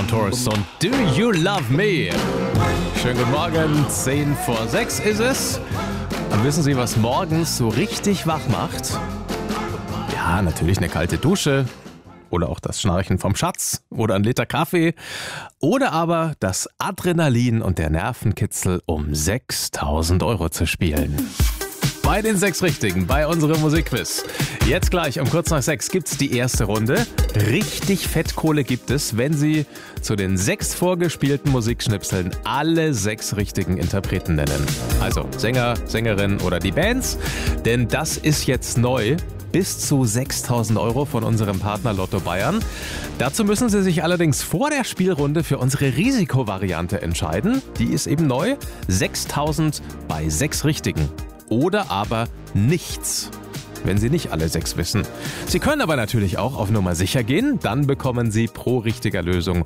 Tours und Do You Love Me? Schönen guten Morgen, 5:10 ist es. Und wissen Sie, was morgens so richtig wach macht? Ja, natürlich eine kalte Dusche. Oder auch das Schnarchen vom Schatz oder ein Liter Kaffee. Oder aber das Adrenalin und der Nervenkitzel, um 6.000 € zu spielen. Bei den 6 Richtigen, bei unserem Musikquiz. Jetzt gleich um kurz nach 6 gibt's die erste Runde. Richtig Fettkohle gibt es, wenn Sie zu den 6 vorgespielten Musikschnipseln alle 6 richtigen Interpreten nennen. Also Sänger, Sängerin oder die Bands. Denn das ist jetzt neu. Bis zu 6.000 € von unserem Partner Lotto Bayern. Dazu müssen Sie sich allerdings vor der Spielrunde für unsere Risikovariante entscheiden. Die ist eben neu. 6.000 bei 6 Richtigen. Oder aber nichts, wenn Sie nicht alle 6 wissen. Sie können aber natürlich auch auf Nummer sicher gehen. Dann bekommen Sie pro richtiger Lösung